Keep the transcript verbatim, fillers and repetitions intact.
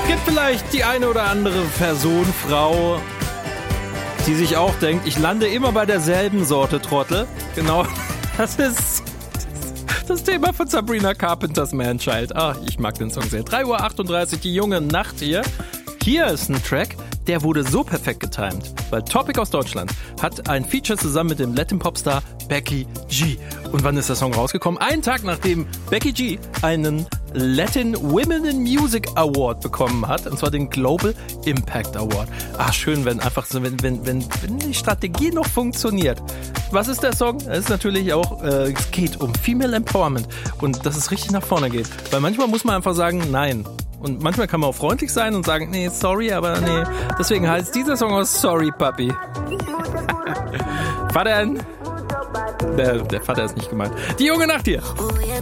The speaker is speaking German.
gibt vielleicht die eine oder andere Person, Frau, die sich auch denkt, ich lande immer bei derselben Sorte Trottel. Genau, das ist das Thema von Sabrina Carpenters Man-Child. Ach, ich mag den Song sehr. drei Uhr achtunddreißig, die junge Nacht hier. Hier ist ein Track, der wurde so perfekt getimed, weil Topic aus Deutschland hat ein Feature zusammen mit dem Latin-Popstar Becky G. Und wann ist der Song rausgekommen? Einen Tag nachdem Becky G einen Latin Women in Music Award bekommen hat, und zwar den Global Impact Award. Ach, schön, wenn einfach so, wenn, wenn, wenn, wenn die Strategie noch funktioniert. Was ist der Song? Es ist natürlich auch, äh, es geht um Female Empowerment und dass es richtig nach vorne geht. Weil manchmal muss man einfach sagen, nein. Und manchmal kann man auch freundlich sein und sagen, nee, sorry, aber nee. Deswegen heißt dieser Song aus Sorry, Papi. Vater, der, der Vater ist nicht gemeint. Die junge Nacht hier.